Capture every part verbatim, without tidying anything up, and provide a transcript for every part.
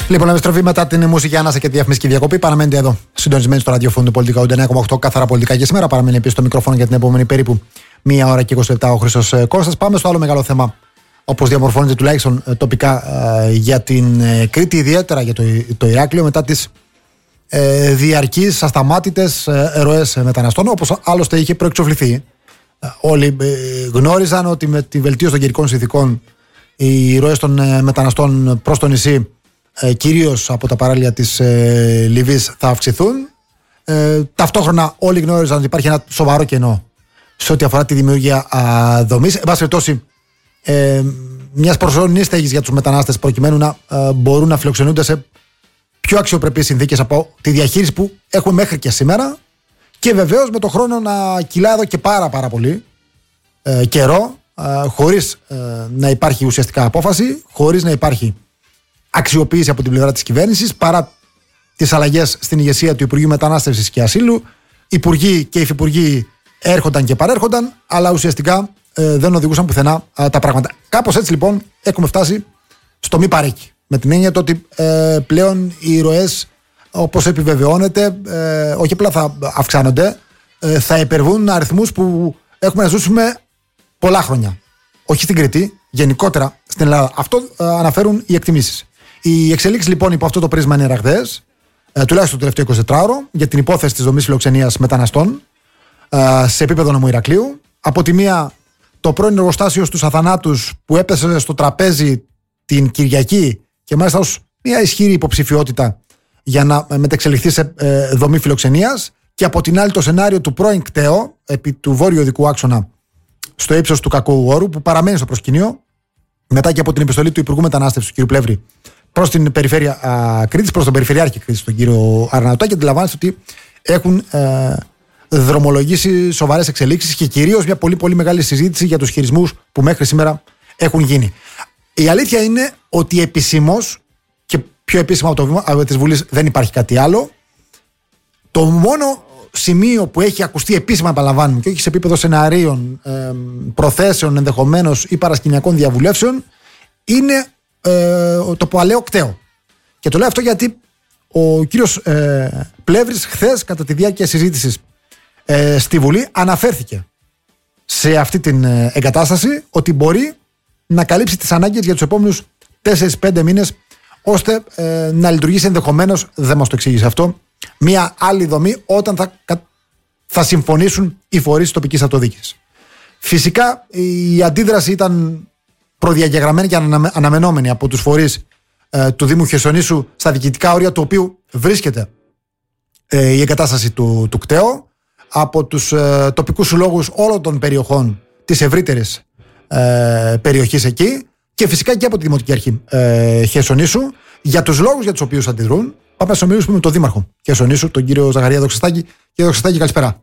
Λοιπόν, επιστροφή μετά την μουσική ανάσα και τη διαφημιστική διακοπή. Παραμένετε εδώ, συντονισμένοι στο ραδιοφώνου του Πολιτικά ογδόντα εννέα κόμμα οκτώ, καθαρά πολιτικά και σήμερα. Παραμένει επίσης στο μικρόφωνο για την επόμενη περίπου μία ώρα και είκοσι λεπτά ο Χρήστος Κώστας. Πάμε στο άλλο μεγάλο θέμα, όπως διαμορφώνεται τουλάχιστον τοπικά για την Κρήτη, ιδιαίτερα για το, το Ηράκλειο, μετά τις ε, διαρκείς, ασταμάτητες ε, ροές μεταναστών, όπως άλλωστε είχε προεξοφληθεί. Όλοι ε, γνώριζαν ότι με τη βελτίωση των καιρικών συνθηκών οι ροές των ε, μεταναστών προς το νησί, ε, κυρίως από τα παράλια της ε, Λιβύης, θα αυξηθούν. Ε, ταυτόχρονα όλοι γνώριζαν ότι υπάρχει ένα σοβαρό κενό σε ό,τι αφορά τη δημιουργία α, δομής. Εν πάση περιπτώσει, ε, μιας προσωρινής στέγης για τους μετανάστες, προκειμένου να ε, μπορούν να φιλοξενούνται σε πιο αξιοπρεπείς συνθήκες από τη διαχείριση που έχουμε μέχρι και σήμερα. Και βεβαίως με το χρόνο να κυλά εδώ και πάρα πάρα πολύ ε, καιρό, ε, χωρίς ε, να υπάρχει ουσιαστικά απόφαση, χωρίς να υπάρχει αξιοποίηση από την πλευρά της κυβέρνησης, παρά τις αλλαγές στην ηγεσία του Υπουργείου Μετανάστευσης και Ασύλου. Υπουργοί και υφυπουργοί έρχονταν και παρέρχονταν, αλλά ουσιαστικά ε, δεν οδηγούσαν πουθενά ε, τα πράγματα. Κάπως έτσι λοιπόν έχουμε φτάσει στο μη παρέκει. Με την έννοια το ότι ε, πλέον οι ροές, όπως επιβεβαιώνεται, ε, όχι απλά θα αυξάνονται, ε, θα υπερβούν αριθμούς που έχουμε να ζήσουμε πολλά χρόνια. Όχι στην Κρήτη, γενικότερα στην Ελλάδα. Αυτό ε, αναφέρουν οι εκτιμήσεις. Οι εξελίξεις λοιπόν υπό αυτό το πρίσμα είναι ραγδαίες, ε, τουλάχιστον το τελευταίο εικοσιτετράωρο, για την υπόθεση της δομής φιλοξενίας μεταναστών ε, σε επίπεδο νομού Ηρακλείου. Από τη μία, το πρώην εργοστάσιο στους Αθανάτους που έπεσε στο τραπέζι την Κυριακή και μάλιστα ως μια ισχυρή υποψηφιότητα για να μεταξελιχθεί σε ε, δομή φιλοξενίας, και από την άλλη το σενάριο του πρώην κτέο επί του βόρειο οδικού άξονα στο ύψος του Κακού Όρου, που παραμένει στο προσκήνιο μετά και από την επιστολή του Υπουργού Μετανάστευσης του κ. Πλεύρη προς την περιφέρεια α, Κρήτης, προς τον Περιφερειάρχη Κρήτης, τον κύριο Αρναούτα, και αντιλαμβάνεστε ότι έχουν ε, δρομολογήσει σοβαρές εξελίξεις και κυρίως μια πολύ πολύ μεγάλη συζήτηση για τους χειρισμούς που μέχρι σήμερα έχουν γίνει. Η αλήθεια είναι ότι επισήμως, και πιο επίσημα από το βήμα της Βουλής δεν υπάρχει κάτι άλλο. Το μόνο σημείο που έχει ακουστεί επίσημα, επαναλαμβάνουμε, και όχι σε επίπεδο σεναρίων, ε, προθέσεων ενδεχομένως ή παρασκηνιακών διαβουλεύσεων, είναι ε, το παλαιό κτέο. Και το λέω αυτό γιατί ο κύριος ε, Πλεύρης χθες, κατά τη διάρκεια συζήτησης ε, στη Βουλή, αναφέρθηκε σε αυτή την ε, εγκατάσταση ότι μπορεί να καλύψει τις ανάγκες για τους επόμενους τέσσερις πέντε μήνες, ώστε ε, να λειτουργήσει ενδεχομένως, δεν μας το εξήγησε αυτό, μια άλλη δομή όταν θα, θα συμφωνήσουν οι φορείς της τοπικής αυτοδιοίκησης. Φυσικά η αντίδραση ήταν προδιαγεγραμμένη και ανα, αναμενόμενη από τους φορείς ε, του Δήμου Χερσονήσου στα διοικητικά όρια του οποίου βρίσκεται ε, η εγκατάσταση του, του κτέου, από τους ε, τοπικούς συλλόγους όλων των περιοχών της ευρύτερης ε, περιοχής εκεί, και φυσικά και από τη Δημοτική Αρχή ε, Χερσονήσου, για τους λόγους για τους οποίους αντιδρούν. Πάμε να συνομιλήσουμε με τον Δήμαρχο Χερσονήσου, τον κύριο Ζαχαρία Δοξαστάκη. Κύριε Δοξαστάκη, καλησπέρα.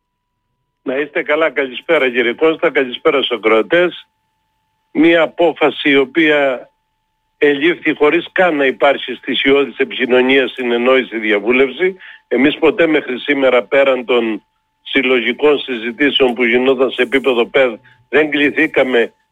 Να είστε καλά, καλησπέρα κύριε Κώστα, καλησπέρα στους ακροατές. Μία απόφαση η οποία ελήφθη χωρίς καν να υπάρχει στοιχειώδης επικοινωνία, συνεννόηση, διαβούλευση. Εμείς ποτέ μέχρι σήμερα, πέραν των συλλογικών συζητήσεων που γινόταν σε επίπεδο ΠΕΔ, δεν κληθήκαμε